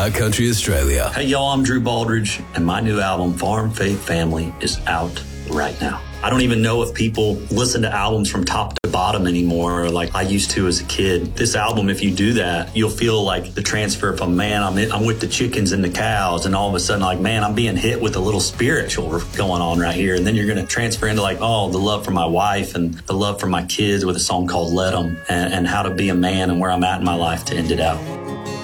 High Country Australia. Hey y'all, I'm Drew Baldridge, and my new album, Farm Faith Family, is out right now. I don't even know if people listen to albums from top to bottom anymore like I used to as a kid. This album, if you do that, you'll feel like the transfer from, man, I'm with the chickens and the cows, and all of a sudden, like, man, I'm being hit with a little spiritual going on right here. And then you're going to transfer into like, oh, the love for my wife and the love for my kids with a song called Let 'Em, and how to be a man and where I'm at in my life to end it out.